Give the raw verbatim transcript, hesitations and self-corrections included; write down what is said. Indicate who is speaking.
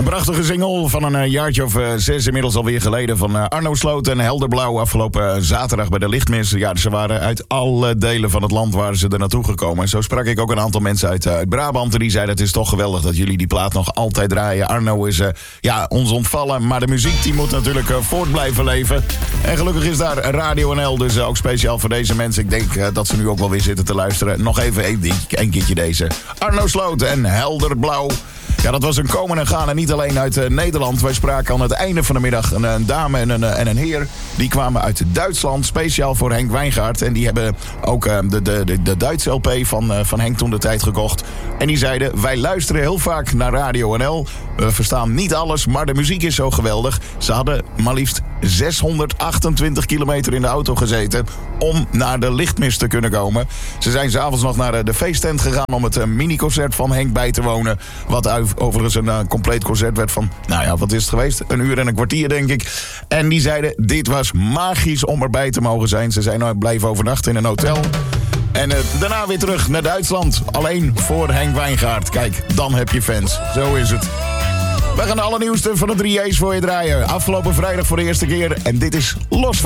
Speaker 1: Een prachtige single van een jaartje of uh, zes inmiddels alweer geleden van uh, Arno Sloot en Helderblauw afgelopen uh, zaterdag bij de Lichtmis. Ja, ze waren uit alle delen van het land waar ze er naartoe gekomen. En zo sprak ik ook een aantal mensen uit, uh, uit Brabant en die zeiden het is toch geweldig dat jullie die plaat nog altijd draaien. Arno is uh, ja, ons ontvallen, maar de muziek die moet natuurlijk uh, voort blijven leven. En gelukkig is daar Radio N L, dus uh, ook speciaal voor deze mensen. Ik denk uh, dat ze nu ook wel weer zitten te luisteren. Nog even één een keertje deze. Arno Sloot en Helderblauw. Ja, dat was een komen en gaan en niet alleen uit uh, Nederland. Wij spraken aan het einde van de middag een, een dame en een, en een heer. Die kwamen uit Duitsland, speciaal voor Henk Wijngaard. En die hebben ook uh, de, de, de, de Duitse L P van, uh, van Henk toen de tijd gekocht. En die zeiden, wij luisteren heel vaak naar Radio N L. We verstaan niet alles, maar de muziek is zo geweldig. Ze hadden maar liefst zeshonderdachtentwintig kilometer in de auto gezeten om naar de Lichtmis te kunnen komen. Ze zijn s'avonds nog naar de feesttent gegaan om het mini-concert van Henk bij te wonen. Wat overigens een uh, compleet concert werd van, nou ja, wat is het geweest? Een uur en een kwartier, denk ik. En die zeiden, dit was magisch om erbij te mogen zijn. Ze zijn nou blijven overnachten in een hotel. En uh, daarna weer terug naar Duitsland. Alleen voor Henk Wijngaard. Kijk, dan heb je fans. Zo is het. We gaan de allernieuwste van de drie A's voor je draaien. Afgelopen vrijdag voor de eerste keer. En dit is Los